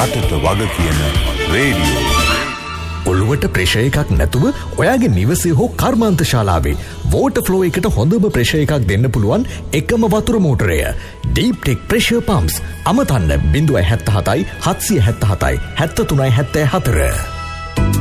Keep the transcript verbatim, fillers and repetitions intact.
රටට වග කියන රේඩියෝ. ඔළුවට ප්‍රෙෂර් එකක් නැතුව ඔයාගේ නිවසේ හෝ කර්මාන්ත ශාලාවේ වෝටර් ෆ්ලෝ එකට හොඳම ප්‍රෙෂර් එකක් දෙන්න පුළුවන් එකම වතුර මෝටරය Deep Tech Pressure Pumps. අමතන්න zero seven seven seven seven seven seven seven seven seven